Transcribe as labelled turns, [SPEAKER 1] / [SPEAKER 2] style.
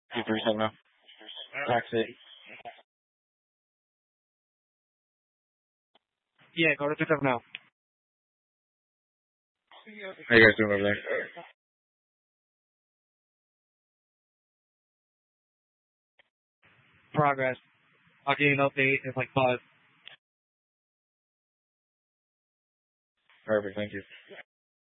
[SPEAKER 1] 2% now. Taxi.
[SPEAKER 2] Yeah, go to 2 now.
[SPEAKER 1] How you guys doing over there?
[SPEAKER 2] Progress. I'll give you an update. It's like 5.
[SPEAKER 1] Perfect, thank you.